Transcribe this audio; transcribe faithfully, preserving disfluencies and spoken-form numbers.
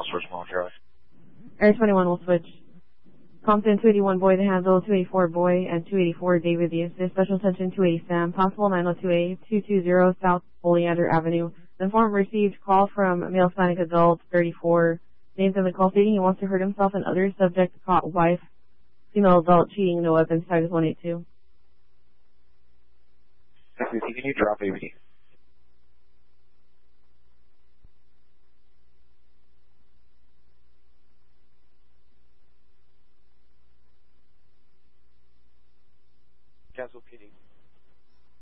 I'll switch momentarily. Air twenty-one will switch. Compton two eighty-one Boy to handle, two eighty-four Boy, and two eighty-four David the assist. Special attention two eighty Sam. Possible nine oh two A, two two zero South Oleander Avenue. The informant received call from a male Hispanic adult, thirty-four. Names in the call stating he wants to hurt himself and others. Subject caught wife. Female adult cheating, no weapons. Tag is one eight two. F C C, can you drop A B D? Cancel P D.